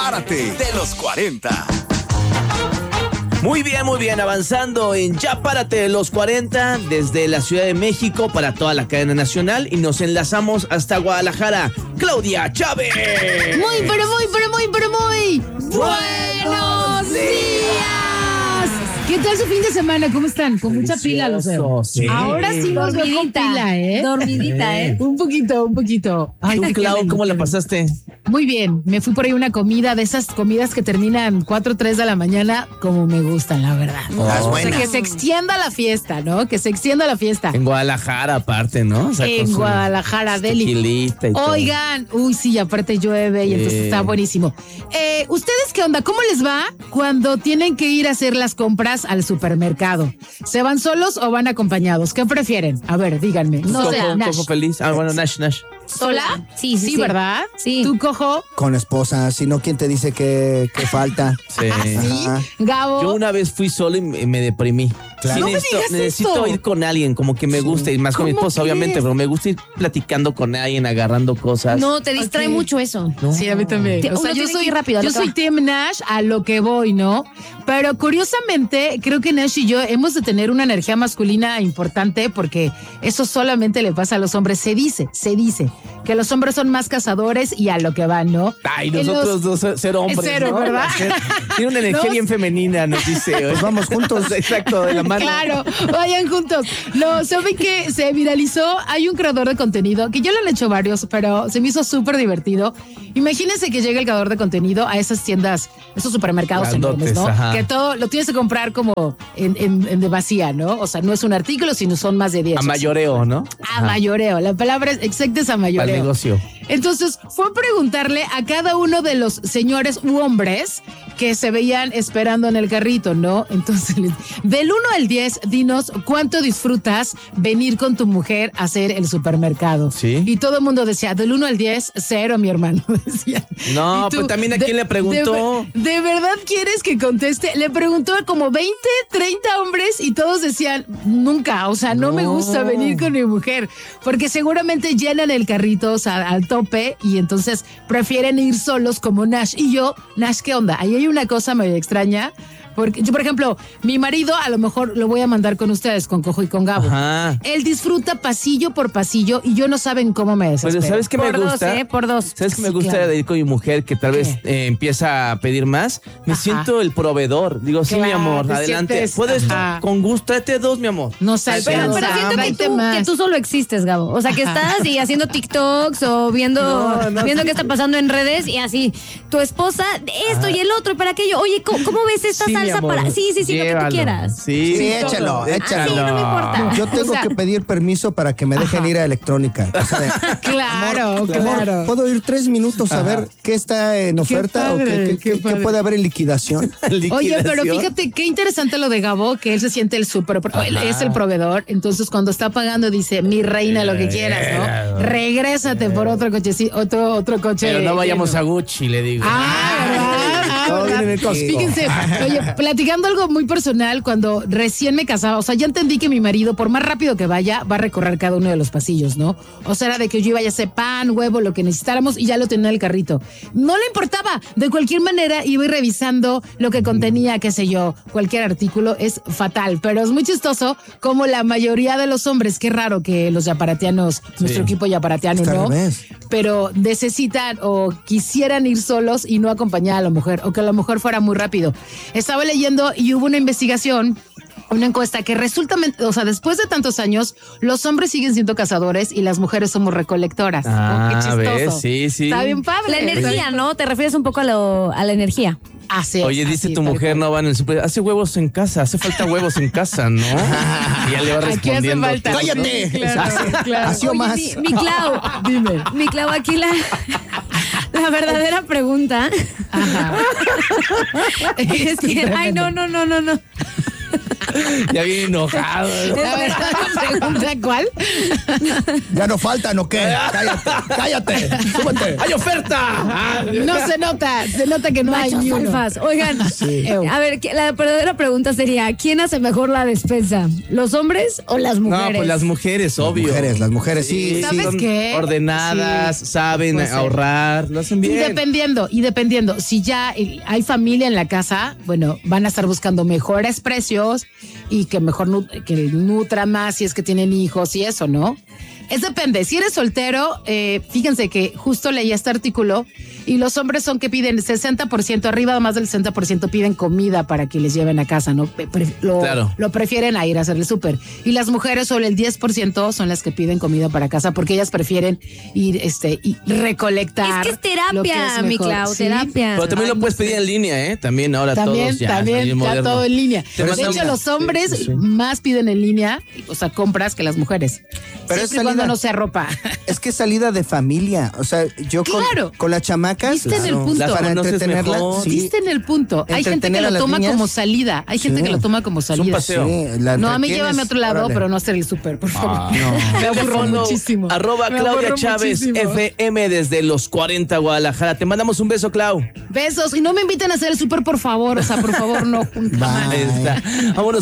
Párate de los 40. Muy bien, avanzando en Ya Párate de los 40 desde la Ciudad de México para toda la cadena nacional y nos enlazamos hasta Guadalajara. Claudia Chávez. Muy buenos días. ¿Qué tal su fin de semana? ¿Cómo están? Con mucha pila, los veo. Sí. Ahora sí nos veo con pila, ¿eh? Dormidita, ¿eh? Un poquito. Ay, ¿Tú, Clau, cómo la pasaste? Muy bien, me fui por ahí una comida, de esas comidas que terminan 4 o 3 de la mañana, como me gustan, la verdad. O sea, que se extienda la fiesta, ¿no? Que se extienda la fiesta. En Guadalajara, aparte, ¿no? O sea, En Guadalajara, Deli. Oigan, sí, aparte llueve y entonces está buenísimo. ¿Ustedes qué onda? ¿Cómo les va cuando tienen que ir a hacer las compras al supermercado? ¿Se van solos o van acompañados? ¿Qué prefieren? A ver, díganme. No sé, Nash. Cojo feliz. Bueno, Nash. ¿Sola? Sí, ¿verdad? Sí. ¿Tú, Cojo? Con esposa, si no, ¿quién te dice que falta? Sí. ¿Sí? Ajá. Gabo. Yo una vez fui solo y me deprimí. Claro. No me digas necesito esto. ir con alguien, como que me guste, y más con mi ¿Cómo esposa, crees? obviamente, pero me gusta ir platicando con alguien, agarrando cosas. No, te distrae Ok. mucho eso. No. Sí, a mí también. Uno tiene que ir rápido a lo yo que soy va. Team Nash a lo que voy, ¿no? Pero curiosamente, creo que Nash y yo hemos de tener una energía masculina importante porque eso solamente le pasa a los hombres. Se dice que los hombres son más cazadores y a lo que van, ¿no? Ay, En nosotros dos, cero hombres, Cero, ¿no? ¿verdad? Tiene una energía No. bien femenina, nos dice. Pues vamos juntos. Exacto, de la mano. Claro, vayan juntos. No, ¿saben qué? Se viralizó. Hay un creador de contenido que yo lo han hecho varios, pero se me hizo súper divertido. Imagínense que llega el creador de contenido a esas tiendas, esos supermercados Grandotes, enormes, ¿no? ajá. Que todo lo tienes que comprar como en demasía, ¿no? O sea, no es un artículo, sino son más de 10. A mayoreo, ¿no? A mayoreo. La palabra exacta es a Al mayoreo. negocio. Entonces fue preguntarle a cada uno de los señores u hombres que se veían esperando en el carrito, ¿no? Entonces, del 1 al 10, dinos cuánto disfrutas venir con tu mujer a hacer el supermercado. Sí. Y todo el mundo decía, del 1 al 10, 0, mi hermano. Decía. No, Y tú, pues también a quién le preguntó. ¿De verdad quieres que conteste? Le preguntó a como 20, 30 hombres y todos decían, nunca, o sea, no me gusta venir con mi mujer, porque seguramente llenan el carrito, o sea, al tope, y entonces prefieren ir solos como Nash. Y yo, Nash, ¿qué onda? Ahí hay una cosa medio extraña, porque yo, por ejemplo, mi marido a lo mejor lo voy a mandar con ustedes, con Cojo y con Gabo. Ajá. Él disfruta pasillo por pasillo y yo no saben cómo me desespero. Pero ¿sabes qué me Por dos, gusta? por dos. ¿Sabes qué me Sí, gusta claro. de ir con mi mujer que tal vez empieza a pedir más? Me Ajá. siento el proveedor. Digo, sí, mi Claro, amor, te adelante. sientes, ¿Puedes tú? ajá. Con gusto, tráete 2, mi amor. No sé, Pero siento que tú solo existes, Gabo. O sea, que Ajá. estás y haciendo TikToks o viendo qué está pasando en redes y así. Tu esposa, esto y el otro, para aquello. Oye, ¿cómo ves esta Sí, mi salsa amor. para...? Sí, lo que Llévalo. tú quieras. Sí, Sí, échalo. Sí, no me importa. Yo tengo O sea, que pedir permiso para que me dejen ir a electrónica. O sea, Claro, amor, claro. ¿puedo ir 3 minutos a ver qué está en oferta padre, o qué qué padre. puede haber en liquidación? Oye, pero fíjate qué interesante lo de Gabo, que él se siente el súper, él es el proveedor, entonces cuando está pagando dice, mi reina, lo que quieras, ¿no? Regrésate por otro cochecito, otro coche. Pero no vayamos lleno. a Gucci, le digo. Todo ¿verdad? viene en el Costco. Fíjense, oye, platicando algo muy personal, cuando recién me casaba, o sea, ya entendí que mi marido, por más rápido que vaya, va a recorrer cada uno de los pasillos, ¿no? O sea, era de que yo iba a hacer pan, huevo, lo que necesitáramos y ya lo tenía en el carrito. No le importaba, de cualquier manera iba a ir revisando lo que contenía, qué sé yo, cualquier artículo. Es fatal, pero es muy chistoso como la mayoría de los hombres, qué raro que los yaparatianos, nuestro equipo yaparatiano, Está al ¿no? revés. Pero necesitan o quisieran ir solos y no acompañar a la mujer, o que la mujer fuera muy rápido. Estaba leyendo y hubo una investigación, una encuesta que resulta, o sea, después de tantos años, los hombres siguen siendo cazadores y las mujeres somos recolectoras. Ah, Qué chistoso. ¿ves? Sí, sí. Está bien padre. La energía, ¿no? Te refieres un poco a la energía. Así es, Oye, dice así, tu tal mujer, cual. no van en el súper, hace huevos en casa, hace falta huevos en casa, ¿no? Y ya le va Aquí hace respondiendo. falta. todo, ¿no? ¡Cállate! Claro. Así o Oye, más. mi Clau. Dime. Mi Clau, aquí la verdadera pregunta Ajá. es que... Ay, no. Ya bien enojado. A ver, pregunta cuál. Ya no faltan, ¿o qué? Cállate, súbete. ¡Hay oferta! No se nota que no hay Machos ni uno. alfas. Oigan, Ew. a ver, la verdadera pregunta sería, ¿quién hace mejor la despensa? ¿Los hombres o las mujeres? No, pues las mujeres, obvio. Las mujeres, sí. ¿Sabes son qué? ordenadas, Sí, saben puede ser. ahorrar, lo hacen bien. Y dependiendo, si ya hay familia en la casa, bueno, van a estar buscando mejores precios y que mejor que nutran más si es que tienen hijos y eso, ¿no? Es depende. Si eres soltero, fíjense que justo leí este artículo y los hombres son que piden 60%, arriba más del 60% piden comida para que les lleven a casa, ¿no? Claro. Lo prefieren a ir a hacer el súper. Y las mujeres, solo el 10% son las que piden comida para casa porque ellas prefieren ir y recolectar. Es que es lo que terapia, es mi mejor. Clau, Sí. terapia. Pero también lo puedes pedir en línea, ¿eh? También ahora También, todos ya. también, bien ya moderno. todo en línea. Te De mandan hecho, una- los hombres más piden en línea, o sea, compras que las mujeres. Pero Siempre es y cuando salida- no sea ropa. Es que es salida de familia. O sea, yo Claro. con las chamacas. Viste en el punto. Las Para conoces entretenerla. mejor. Sí. Diste en el punto. Hay gente que Entretener a lo las toma niñas. como salida. Hay gente Sí. que lo toma como salida. paseo. Sí, la No, a mí entretienes. llévame a otro lado, Órale. pero no hacer el súper, por favor. Me aburro Teléfono, muchísimo. @Claudia Me aburro Chávez muchísimo. FM desde los 40 Guadalajara. Te mandamos un beso, Clau. Besos. Y no me inviten a hacer el súper, por favor. O sea, por favor, no. Jamás. Bye. Ahí está. Vámonos.